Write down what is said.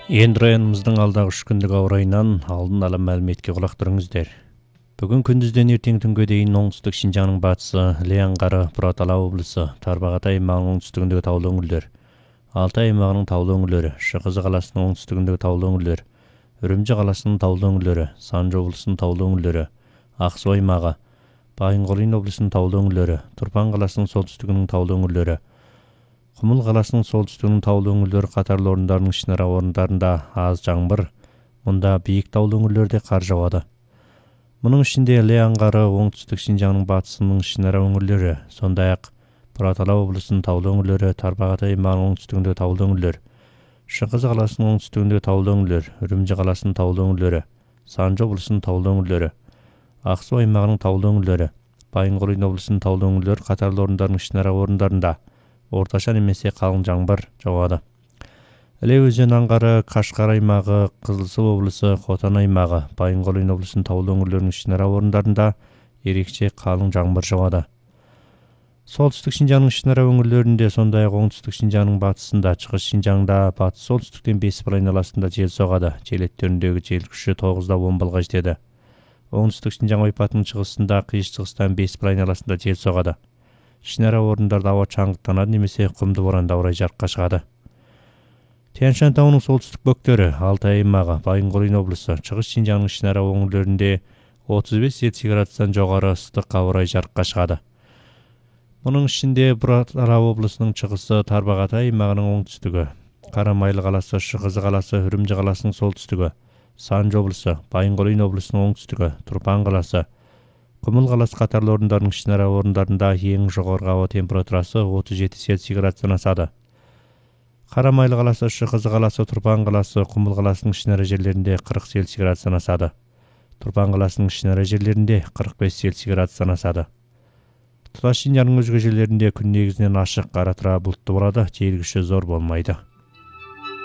Енді районымыздың алдағы 3 күндік ауа райынан алдын ала мәліметке құлақ түріңіздер. Бүгін күндізден ертең түнге дейін оңтүстік Шинжаңның батысы, Іле аңғары, Бұратала облысы, Тарбағатай аймағының оңтүстігіндегі таулы өңірлер, Алтай аймағының таулы өңірлері, Шықызы қаласының оңтүстігіндегі таулы өңірлер, Үрімжі қаласының таулы өңірлері, Санжы облысының таулы өңірлері, Ақсу аймағы, Байынқол облысының таулы өңірлері, Тұрпан қаласының солтүстігінің таулы өңірлері, Құмыл қаласының солтүстігінің таулы өңірлері қатарлы орындарының ішінара орындарында аз жаңбыр, мұнда биік таулы өңірлерде қар жауады. Мұның ішінде Іле аңғары, оңтүстік Шинжаңның батысының ішінара өңірлері, сондай-ақ Бұратала облысының таулы өңірлері, Тарбағатай аймағының оңтүстігіндегі таулы өңірлер, Шықызы қаласының оңтүстігіндегі таулы өңірлер, Үрімжі қаласының таулы өңірлері, Санжы облысының таулы өңірлері, Ақсу аймағының таулы өңірлері, Байынқол облысының таулы өңірлері қатарлы орындарының ішінара орындарында орташа немесе қалың жаңбыр жауады. Іле өзен аңғары, Қашқар аймағы, Қызылсу облысы, Хотан аймағы, Байынқол облысының таулы өңірлерінің ішінара орындарында ерекше қалың жаңбыр жауады. Солтүстік Шинжаңның ішінара өңірлерінде, сондай-ақ оңтүстік Шинжаңның батысында, Шығыс Шинжаңда, батыс солтүстіктен Бесбір айналасында жел соғады. Жел еттеріндегі жел күші 9-10 балға жетеді. Оңтүстік Шинжаң ойпатының шығысында, қиыс шығыстан Бесбір айналасында жел соғады. Ішінара орындарда ауа шаңғыттанады немесе құмды боранды ауа райы жарыққа шығады. Тянь-Шань тауының солтүстік бөктері, Алтай аймағы, Байынқол облысы, Шығыс Шинжаңның ішінара өңірлерінде 35-70 градустан жоғары ыстық ауа райы жарыққа шығады. Мұның ішінде Бұратала облысының шығысы, Тарбағатай аймағының оңтүстігі, Қарамайлы қаласы, Шықызы қаласы, Үрімжі қаласының солтүстігі, Санжы облысы, Байынқол облысының оңтүстігі, Тұрпан қаласы, Құмыл қаласы қатарлы орындарының ішінара орындарында ең жоғарғы ауа температурасы 37-40 градустан асады. Қарамайлы қаласы, Шықызы қаласы, Тұрпан қаласы, Құмыл қаласының ішінара жерлерінде 40-40 градустан асады. Тұрпан қаласының ішінара жерлерінде 45-40 градустан асады. Тұтас Шинжаңның өзге жерлерінде күн негізінен ашық, ара-тұра бұлтты болады, жел күші зор болмайды.